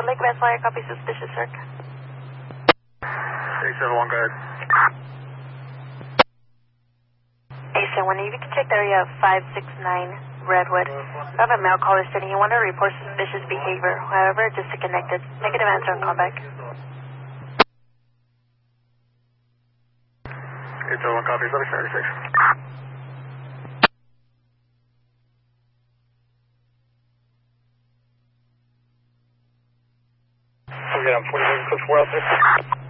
Redwood Lake, Best Flyer, copy suspicious circ. 871, go ahead. 871, if you can check the area of 569 Redwood. I have a male caller stating you want to report suspicious behavior. However, disconnected. Negative answer on callback. 871, copy, 76. Okay, I'm 40 Cliff, we're out there.